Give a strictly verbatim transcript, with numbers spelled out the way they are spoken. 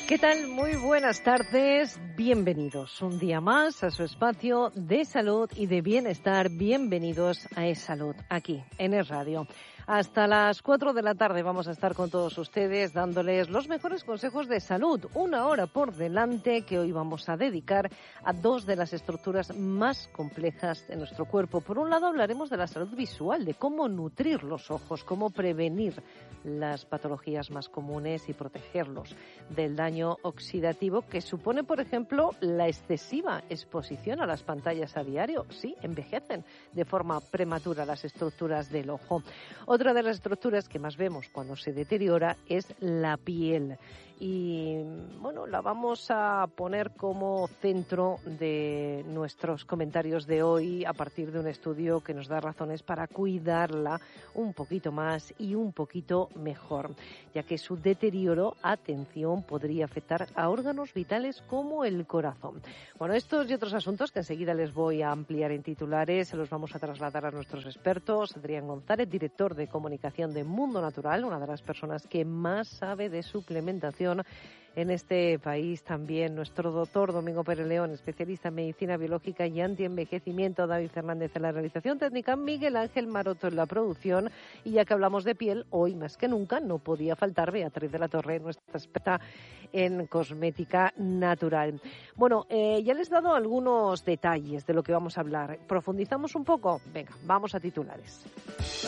¿Qué tal? Muy buenas tardes. Bienvenidos un día más a su espacio de salud y de bienestar. Bienvenidos a Es Salud, aquí en Es Radio. Hasta las cuatro de la tarde vamos a estar con todos ustedes dándoles los mejores consejos de salud. Una hora por delante que hoy vamos a dedicar a dos de las estructuras más complejas de nuestro cuerpo. Por un lado hablaremos de la salud visual, de cómo nutrir los ojos, cómo prevenir las patologías más comunes y protegerlos del daño oxidativo que supone, por ejemplo, la excesiva exposición a las pantallas a diario. Sí, envejecen de forma prematura las estructuras del ojo. Otra de las estructuras que más vemos cuando se deteriora es la piel. Y bueno, la vamos a poner como centro de nuestros comentarios de hoy a partir de un estudio que nos da razones para cuidarla un poquito más y un poquito mejor, ya que su deterioro, atención, podría afectar a órganos vitales como el corazón. Bueno, estos y otros asuntos que enseguida les voy a ampliar en titulares, se los vamos a trasladar a nuestros expertos. Adrián González, director de comunicación de Mundo Natural, una de las personas que más sabe de suplementación en este país, también nuestro doctor Domingo Pérez León, especialista en medicina biológica y antienvejecimiento, David Fernández en la realización técnica, Miguel Ángel Maroto en la producción, y ya que hablamos de piel, hoy más que nunca no podía faltar Beatriz de la Torre, nuestra experta en cosmética natural. Bueno, eh, ya les he dado algunos detalles de lo que vamos a hablar. ¿Profundizamos un poco? Venga, vamos a titulares.